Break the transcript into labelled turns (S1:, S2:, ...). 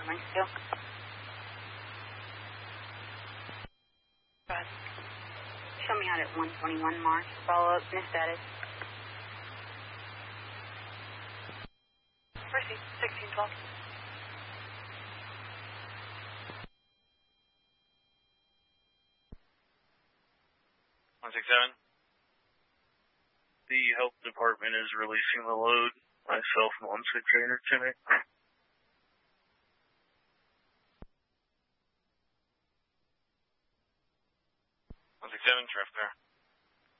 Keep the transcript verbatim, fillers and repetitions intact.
S1: Link still. Right. Show me out at one twenty-one March. Follow up, new status. Proceed, sixteen twelve.
S2: one six seven. The health department is releasing the load. Myself and one six eight are ten eight. one six seven, traffic there.